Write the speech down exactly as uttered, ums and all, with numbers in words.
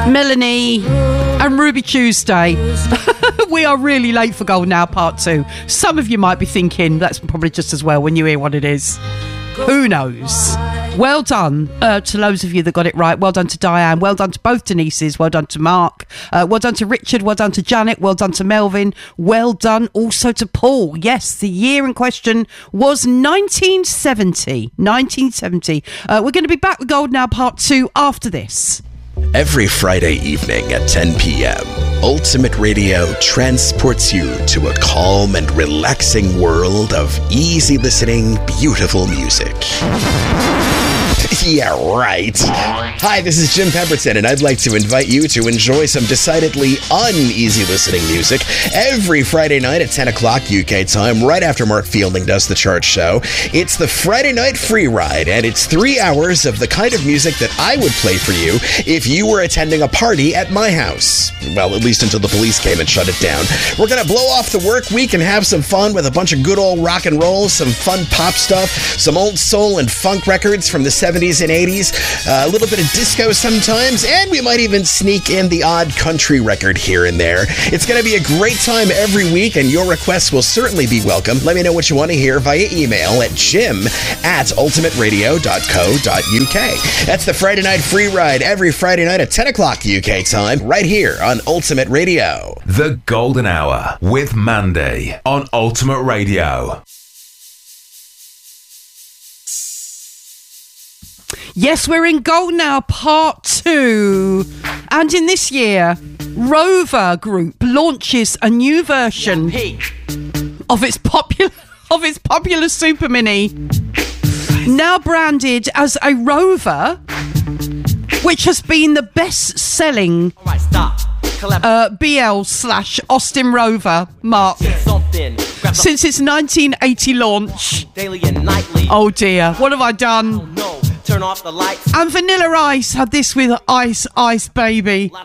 Melanie and Ruby Tuesday. We are really late for Golden Hour Part two. Some of you might be thinking that's probably just as well when you hear what it is. Who knows? Well done uh, to those of you that got it right. Well done to Diane. Well done to both Denises. Well done to Mark. Uh, well done to Richard. Well done to Janet. Well done to Melvin. Well done also to Paul. Yes, the year in question was nineteen seventy. nineteen seventy. Uh, we're going to be back with Golden Hour Part two after this. Every Friday evening at ten p.m., Ultimate Radio transports you to a calm and relaxing world of easy listening, beautiful music. Yeah, right. Hi, this is Jim Pemberton, and I'd like to invite you to enjoy some decidedly uneasy listening music every Friday night at ten o'clock U K time, right after Mark Fielding does the chart show. It's the Friday Night Free Ride, and it's three hours of the kind of music that I would play for you if you were attending a party at my house. Well, at least until the police came and shut it down. We're going to blow off the work week and have some fun with a bunch of good old rock and roll, some fun pop stuff, some old soul and funk records from the seventies and eighties, uh, a little bit of disco sometimes, and we might even sneak in the odd country record here and there. It's going to be a great time every week, and your requests will certainly be welcome. Let me know what you want to hear via email at jim at ultimate radio dot co dot uk. That's the Friday Night Free Ride every Friday night at ten o'clock U K time, right here on Ultimate Radio. The Golden Hour with Mandy on Ultimate Radio. Yes, we're in Golden Hour Part two. And in this year, Rover Group launches a new version of its popular of its popular Super Mini, now branded as a Rover, which has been the best-selling uh, B L slash Austin Rover, Mark, since its nineteen eighty launch. Oh dear, what have I done? Turn off the lights. And Vanilla Ice had this with Ice Ice Baby.